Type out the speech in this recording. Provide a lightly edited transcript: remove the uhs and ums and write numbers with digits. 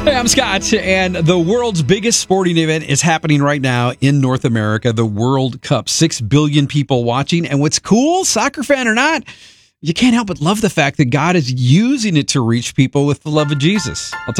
Hey, I'm Scott, and the world's biggest sporting event is happening right now in North America, the World Cup. 6 billion people watching. And what's cool, soccer fan or not, you can't help but love the fact that God is using it to reach people with the love of Jesus.